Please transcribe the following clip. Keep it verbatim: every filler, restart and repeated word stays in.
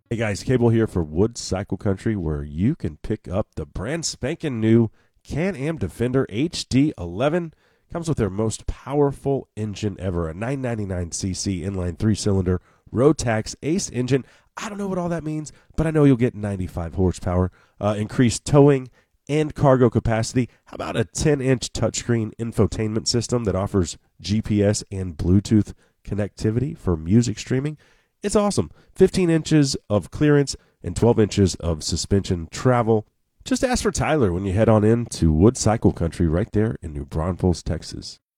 Hey guys, Cable here for Wood Cycle Country, where you can pick up the brand spanking new Can-Am Defender H D eleven. Comes with their most powerful engine ever, a nine ninety-nine c c inline three-cylinder Rotax Ace engine. I don't know what all that means, but I know you'll get ninety-five horsepower, uh, increased towing, and cargo capacity. How about a ten-inch touchscreen infotainment system that offers G P S and Bluetooth connectivity for music streaming? It's awesome. fifteen inches of clearance and twelve inches of suspension travel. Just ask for Tyler when you head on in to Wood Cycle Country right there in New Braunfels, Texas.